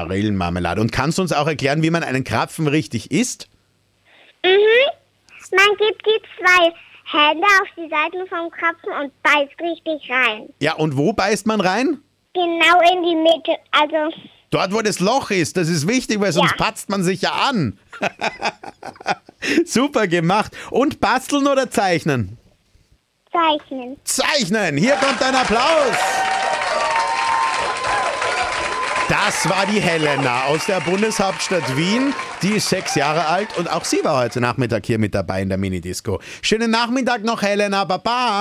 Marillenmarmelade. Und kannst du uns auch erklären, wie man einen Krapfen richtig isst? Man gibt die 2 Hände auf die Seiten vom Krapfen und beißt richtig rein. Ja, und wo beißt man rein? Genau in die Mitte, also Dort, wo das Loch ist. Das ist wichtig, weil sonst patzt man sich ja an. Super gemacht. Und basteln oder zeichnen? zeichnen. Zeichnen. Hier kommt ein Applaus. Das war die Helena aus der Bundeshauptstadt Wien. Die ist 6 Jahre alt und auch sie war heute Nachmittag hier mit dabei in der Minidisco. Schönen Nachmittag noch, Helena. Baba.